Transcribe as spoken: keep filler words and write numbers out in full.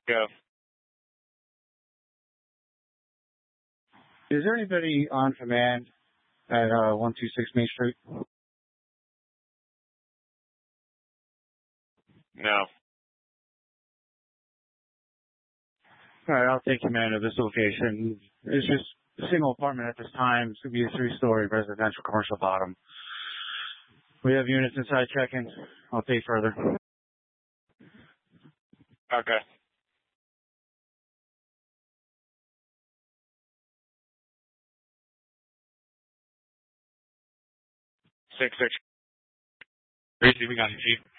Go. Is there anybody on command at uh, one two six Main Street? No. All right, I'll take command of this location. It's just a single apartment at this time. It's going to be a three-story residential commercial bottom. We have units inside check-in. I'll take further. Okay. Six six. Receiving on you, Chief.